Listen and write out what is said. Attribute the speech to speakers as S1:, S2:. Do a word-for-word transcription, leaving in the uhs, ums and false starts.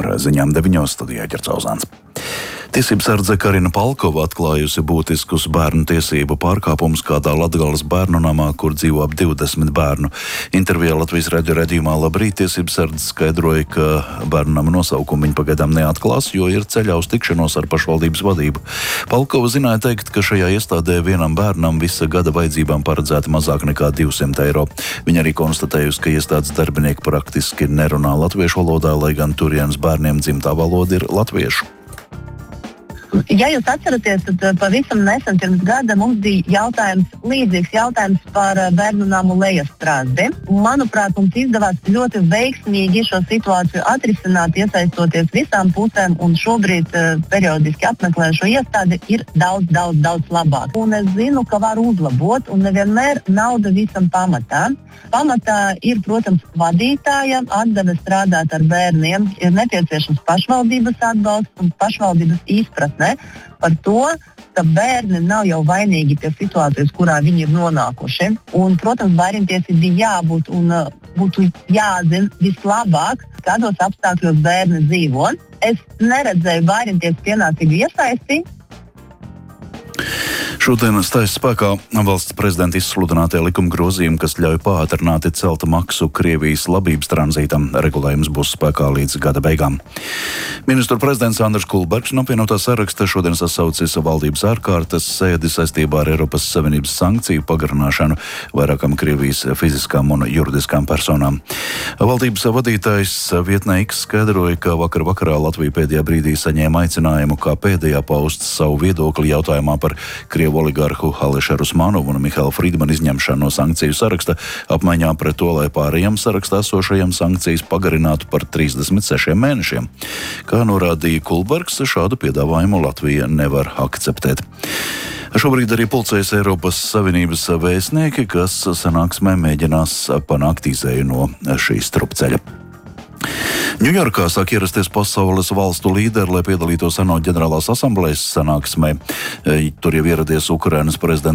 S1: Par ziņām deviņos studijā Ģercauzāns. Tiesībsardze Karina Palkova atklājusi būtiskus bērnu tiesību pārkāpumus kādā Latgales bērnu namā, kur dzīvo ap divdesmit bērnu. Intervijā Latvijas radio redzījumā Labrīt tiesībsardze skaidroja, ka bērnu nama nosaukumu viņi pagaidām neatklās, jo ir ceļā uz tikšanos ar pašvaldības vadību. Palkova zināja teikt, ka šajā iestādē vienam bērnam visa gada vajadzībām paredzēta mazāk nekā divsimt eiro. Viņa arī konstatējusi, ka iestādes darbinieki praktiski nerunā latviešu valodā, lai gan turienes bērniem dzimtā valoda ir latviešu.
S2: Ja jūs atceraties, tad pavisam nesen pirms gada mums bija jautājums, līdzīgs jautājums par bērnu namu Lejastrādi. Manuprāt, mums izdevās ļoti veiksmīgi šo situāciju atrisināt, iesaistoties visām pusēm, un šobrīd periodiski apmeklēt šo iestādi ir daudz, daudz, daudz labāk. Un es zinu, ka var uzlabot, un nevienmēr nauda visam pamatā. Pamatā ir, protams, vadītāja atdeve strādāt ar bērniem, ir nepieciešams pašvaldības atbalsts un pašvaldības izpratne par to, ka bērni nav jau vainīgi pie situācijas, kurā viņi ir nonākuši. Un, protams, bērntiesībai jābūt un uh, būtu jāzina vislabāk, kādos apstākļos bērni dzīvo. Es neredzēju bērntiesību pienācīgu iesaisti.
S1: Šodien stājas spēkā valsts prezidenta izsludinātie likuma grozījumi, kas ļauj pātrināti celt maksu Krievijas labības tranzītam. Regulējums būs spēkā līdz gada beigām. Ministru prezidents Andris Kulbergs no apvienotā saraksta šodien sasaucis valdības ārkārtas sēdi saistībā ar Eiropas Savienības sankciju pagarināšanu vairākam Krievijas fiziskām un juridiskām personām. Valdības vadītājs vietnē X skaidroja, ka vakar vakarā Latvija pēdējā brīdī saņēma aicinājumu kā pēdējā paust savu viedokli jautājumā par Krievu oligarhu Alešu Usmanovu un Mihailu Friedmanu izņemšanu no sankciju saraksta, apmaiņā pret to, lai pārējiem sarakstā esošajiem sankcijas pagarinātu par trīsdesmit sešiem mēnešiem. Kā norādīja Kulbergs, šādu piedāvājumu Latvija nevar akceptēt. Šobrīd arī pulcējas Eiropas Savienības vēstnieki, kas sanāksmē mēģinās panākt izēju no šīs strupceļa. Ņujorkā sāk ierasties pasaules valstu līderi, lai piedalītos ANO ģenerālās asamblejas sanāksmē. Tur jau ieradies Ukrainas prezidents